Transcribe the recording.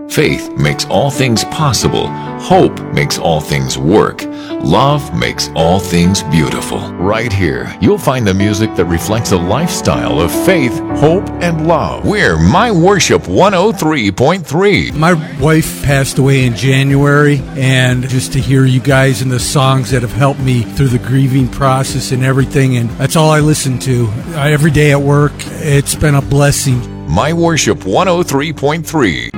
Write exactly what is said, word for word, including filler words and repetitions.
Faith makes all things possible. Hope makes all things work. Love makes all things beautiful. Right here, you'll find the music that reflects a lifestyle of faith, hope, and love. We're My Worship one oh three point three. My wife passed away in January, and just to hear you guys and the songs that have helped me through the grieving process and everything, and that's all I listen to. Every day at work, it's been a blessing. My Worship one oh three point three.